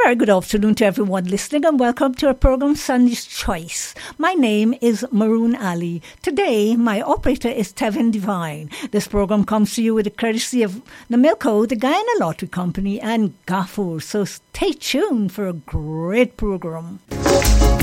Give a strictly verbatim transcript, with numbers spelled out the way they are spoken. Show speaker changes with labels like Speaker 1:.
Speaker 1: very good afternoon to everyone listening and welcome to our program Sunday's Choice. My name is Maroon Ali. Today, my operator is Tevin Divine. This program comes to you with the courtesy of Namilco, the Guyana Lottery Company, and Gaffur. So stay tuned for a great program.